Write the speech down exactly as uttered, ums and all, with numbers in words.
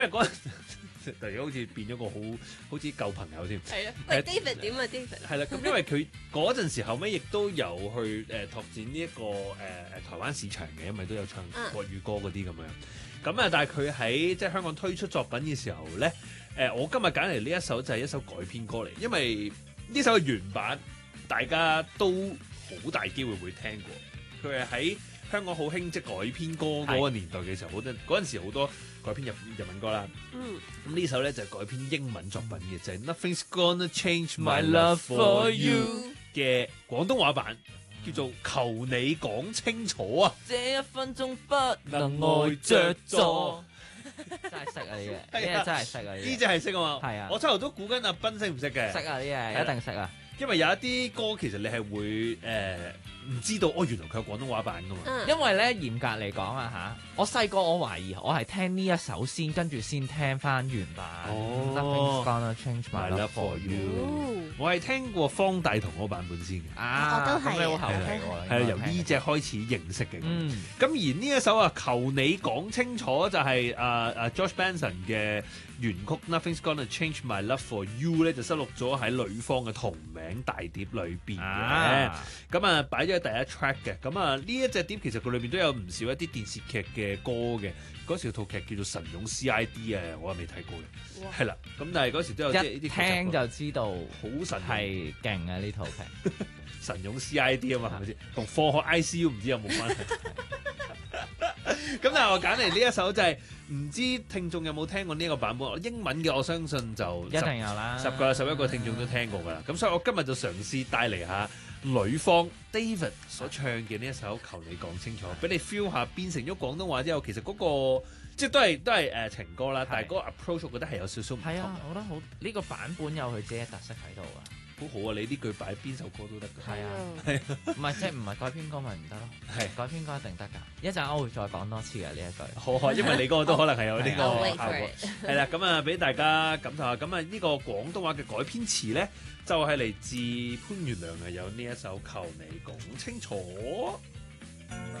因為嗰陣突然好似變咗個好好似舊朋友添。 係啊，喂 David 點啊 David？ 係啦，咁因為佢嗰陣時後尾亦都有去誒、呃、拓展呢、這、一個誒誒、呃、台灣市場嘅，因為都有唱國語歌嗰啲咁樣。咁啊，但係佢喺即係香港推出作品嘅時候咧，誒、呃、我今日揀嚟呢一首就係一首改編歌嚟，因為呢首嘅原版大家都好大機會會聽過，佢係喺香港好興即改編歌嗰個年代嘅時候，好多嗰陣時好多改編日日文歌啦。 嗯， 咁呢首咧就係、改編英文作品嘅，就係、是、Nothing's Gonna Change My Love For You 嘅廣東話版，叫做求你講清楚啊！ 這一分鐘不能愛着咗，真係識啊呢嘢，呢嘢真係識啊！ 呢隻係識啊嘛， 係啊， 我初頭都估緊阿斌識唔識嘅， 識啊呢嘢一定識啊！ 因為有一啲歌其實你係會誒唔、呃、知道，哦原來佢有廣東話版噶嘛。 嗯、 因為咧嚴格嚟講啊嚇，我細個我懷疑我係聽呢一首先，跟住先聽翻原版。 哦 Nothing's gonna change my love for you。 我係聽過方大同嗰個版本先嘅。 啊， 我都係咁你好後期喎。 係由呢隻開始認識嘅。 嗯。 咁而呢一首啊，求你講清楚就係啊啊 George Benson 嘅原曲 Nothing's Gonna Change My Love For You 咧，就收錄咗喺女方嘅同名大碟裏邊嘅。咁啊擺咗喺第一 track 嘅。咁啊呢一隻碟其實佢裏邊都有唔少一啲電視劇嘅歌嘅。嗰時套劇叫做《神勇 C I D》啊，我係未睇過嘅。係啦，咁但係嗰時都有即係呢啲聽就知道好神係勁啊呢套劇。 神勇 C I D 啊嘛，係咪先？同科學 I C U 唔知有冇關係？咁但係我揀嚟呢一首就係、是、唔知聽眾有冇聽過呢一個版本？英文嘅我相信就一定有啦， 十個有十一個聽眾都聽過㗎啦。咁所以我今日就嘗試帶嚟下女方 David 所唱嘅呢一首《求你講清楚》，俾你 feel 下變成咗廣東話之後，其實嗰、那個即係都係都係誒、呃、情歌啦，但係嗰個 approach 我覺得係有少少唔同。 係啊，我覺得好呢、這個版本有佢自己嘅特色喺度啊。 好好啊！你呢句擺邊首歌都得㗎。 係啊，係唔係即係唔係改編歌咪唔得咯？係改編歌一定得㗎。一陣我會再講多次嘅呢一句。 好啊，因為你嗰個都可能係有呢個效果。係啦，咁啊俾大家感受下。咁啊呢個廣東話嘅改編詞咧，就係、是、嚟自潘源良嘅有呢一首《求你講清楚》。